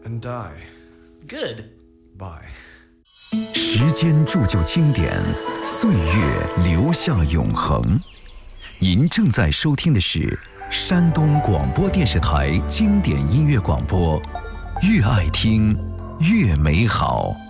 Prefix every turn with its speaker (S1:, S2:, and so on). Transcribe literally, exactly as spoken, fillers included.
S1: and die.
S2: Good.
S1: Bye.
S3: 时间铸就经典，岁月留下永恒。您正在收听的是山东广播电视台经典音乐广播，越爱听越美好。